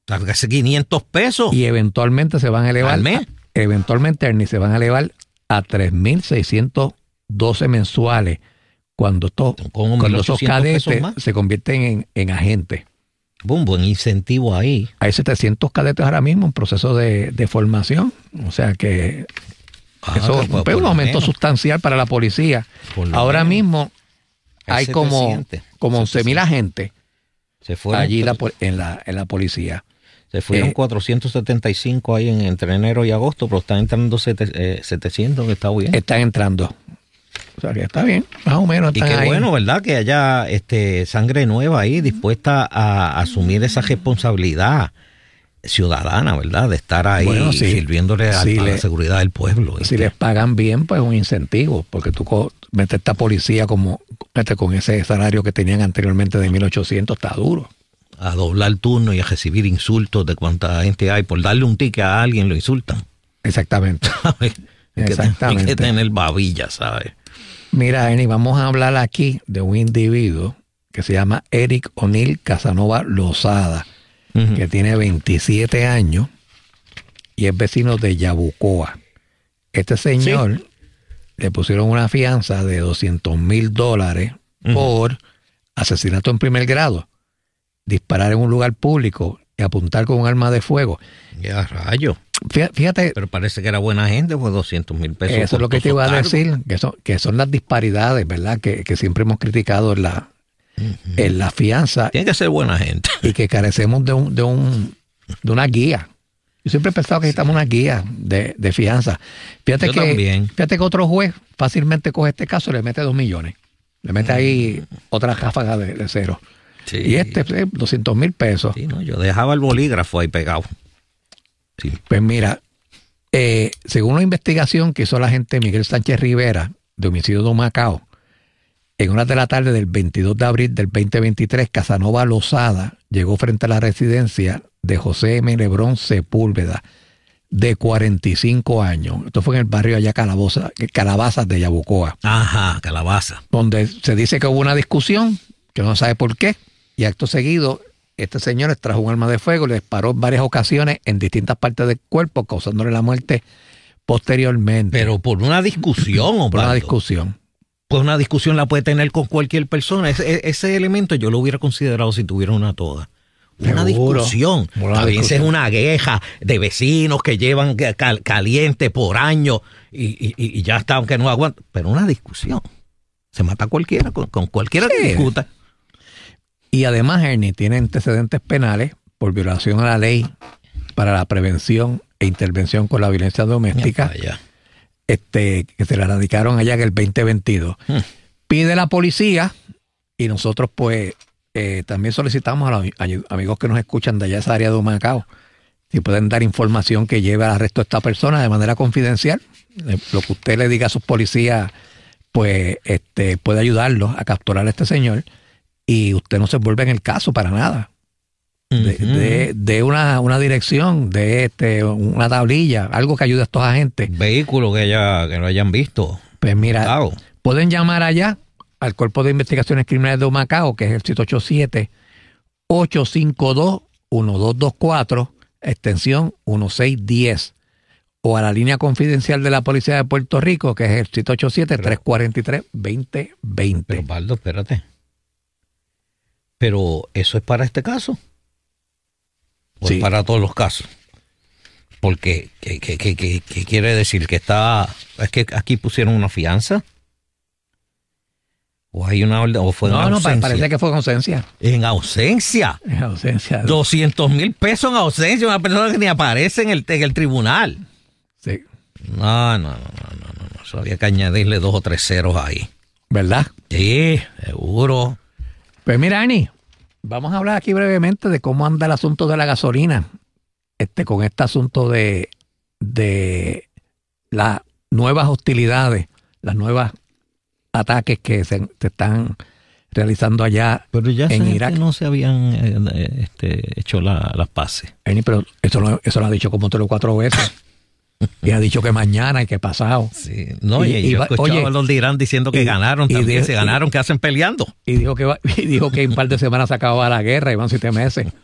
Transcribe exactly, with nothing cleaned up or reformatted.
Hace quinientos pesos. Y eventualmente se van a elevar. ¿Al mes? Eventualmente, Ernie, se van a elevar a tres mil seiscientos doce mensuales cuando, to, cuando esos cadetes se convierten en, en agentes. Un buen incentivo ahí. Hay setecientos cadetes ahora mismo en proceso de, de formación. O sea que ah, eso es pues, un aumento menos. sustancial para la policía. Ahora menos. mismo hay como, como once mil agentes se fueron, allí la, en, la, en la policía. Se fueron eh, cuatrocientos setenta y cinco ahí en, entre enero y agosto, pero están entrando sete, eh, setecientos, que está bien. Están entrando. O sea que está bien, más o menos. Y qué ahí. Bueno, ¿verdad? Que haya este, sangre nueva ahí dispuesta a asumir esa responsabilidad ciudadana, ¿verdad? De estar ahí bueno, sí, sirviéndole a, sí a le, la seguridad del pueblo. Si les pagan bien, pues un incentivo, porque tú metes esta policía como este, con ese salario que tenían anteriormente de mil ochocientos, está duro. A doblar turno y a recibir insultos de cuánta gente hay. Por darle un ticket a alguien lo insultan. Exactamente. Exactamente. Hay que tener babilla, ¿sabes? Mira, Eni, vamos a hablar aquí de un individuo que se llama Eric O'Neill Casanova Lozada, uh-huh. que tiene veintisiete años y es vecino de Yabucoa. Este señor ¿Sí? le pusieron una fianza de doscientos mil dólares uh-huh. por asesinato en primer grado, disparar en un lugar público y apuntar con un arma de fuego. Ya, rayo. Fíjate. Pero parece que era buena gente, pues doscientos mil pesos. Eso es lo que te iba a decir, que son, que son las disparidades, ¿verdad? Que, que siempre hemos criticado en la, uh-huh. en la fianza. Tiene que ser buena gente. Y que carecemos de un, de un, de una guía. Yo siempre he pensado que necesitamos sí. una guía de, de fianza. Fíjate Yo que, también. Fíjate que otro juez fácilmente coge este caso y le mete dos millones. Le mete uh-huh. ahí otra ráfaga de, de cero. Sí. Y este, eh, doscientos mil pesos. Sí, no, yo dejaba el bolígrafo ahí pegado. Sí. Pues mira, eh, según una investigación que hizo la agente Miguel Sánchez Rivera de homicidio de Humacao, en horas de la tarde del veintidós de abril del veinte veintitrés, Casanova Lozada llegó frente a la residencia de José M. Lebrón Sepúlveda, de cuarenta y cinco años. Esto fue en el barrio allá Calaboza, Calabazas de Yabucoa. Ajá, Calabaza. Donde se dice que hubo una discusión, que no sabe por qué, y acto seguido este señor extrajo un arma de fuego y le disparó en varias ocasiones en distintas partes del cuerpo, causándole la muerte posteriormente. Pero por una discusión, ¿o por una discusión. Pues una discusión la puede tener con cualquier persona. Ese, ese elemento yo lo hubiera considerado si tuviera una toda. Una Seguro. discusión. Una a veces es una queja de vecinos que llevan cal, caliente por años y, y, y ya está, aunque no aguanta. Pero una discusión. Se mata cualquiera, con, con cualquiera sí. que discuta. Y además, Ernie, tiene antecedentes penales por violación a la ley para la prevención e intervención con la violencia doméstica, ya, este, que se la radicaron allá en el veinte veintidós. Hmm. Pide la policía y nosotros pues eh, también solicitamos a los amigos que nos escuchan de allá esa área de Humacao si pueden dar información que lleve al arresto de esta persona de manera confidencial. Eh, lo que usted le diga a sus policías pues este, puede ayudarlos a capturar a este señor. Y usted no se envuelve en el caso para nada. De, uh-huh. de, de una, una dirección, de este, una tablilla, algo que ayude a estos agentes. Vehículo que, haya, que lo hayan visto. Pues mira, claro. pueden llamar allá al Cuerpo de Investigaciones Criminales de Humacao, que es el siete ocho siete, ocho cinco dos, uno dos dos cuatro, extensión dieciséis diez. O a la línea confidencial de la Policía de Puerto Rico, que es el siete ocho siete, tres cuatro tres, dos cero dos cero. Pero, Baldo, espérate. Pero ¿eso es para este caso? ¿O sí. es para todos los casos? Porque, ¿qué, qué, qué, qué, qué quiere decir? ¿Que está, es que aquí pusieron una fianza? ¿O hay una orden? ¿O fue no, en no, ausencia? parece que fue en ausencia. ¿En ausencia? En ausencia. doscientos mil pesos en ausencia, una persona que ni aparece en el, en el tribunal. Sí. No, no, no, no, no, no. Eso había que añadirle dos o tres ceros ahí. ¿Verdad? Sí, seguro. Pues mira, Ani, vamos a hablar aquí brevemente de cómo anda el asunto de la gasolina, este, con este asunto de, de las nuevas hostilidades, las nuevas ataques que se, se están realizando allá pero ya en Irak. No se habían eh, este, hecho la, las paces. Ani, pero eso lo, eso lo ha dicho como tres o cuatro veces. Y ha dicho que mañana y que pasado. Sí, no, y, y yo escuchaba oye, a los de Irán diciendo que y, ganaron también, dijo, se ganaron, que hacen peleando. Y dijo que y dijo que en un par de semanas se acababa la guerra y van siete meses.